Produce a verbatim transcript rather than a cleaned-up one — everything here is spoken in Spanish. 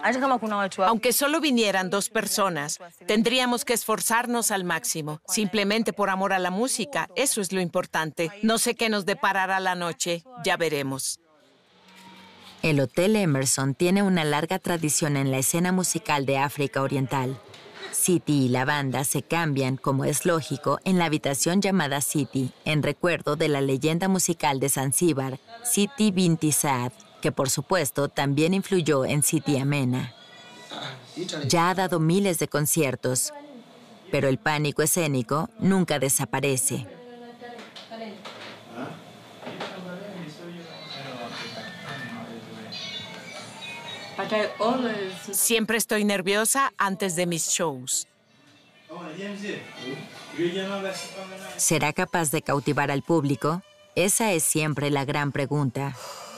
Aunque solo vinieran dos personas, tendríamos que esforzarnos al máximo, simplemente por amor a la música. Eso es lo importante. No sé qué nos deparará la noche, ya veremos. El Hotel Emerson tiene una larga tradición en la escena musical de África Oriental. Siti y la banda se cambian, como es lógico, en la habitación llamada Siti, en recuerdo de la leyenda musical de Zanzíbar, Siti Binti Saad, que por supuesto también influyó en Siti Amena. Ya ha dado miles de conciertos, pero el pánico escénico nunca desaparece. Siempre estoy nerviosa antes de mis shows. ¿Será capaz de cautivar al público? Esa es siempre la gran pregunta.